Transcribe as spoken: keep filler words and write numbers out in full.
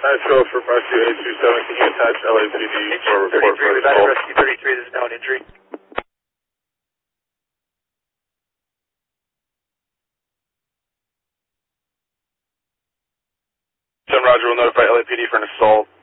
Nashville for Rescue eight two seven, can you attach L A P D for a report for thirty-three, assault? Rescue thirty-three, there's no injury. ten Roger, will notify L A P D for an assault.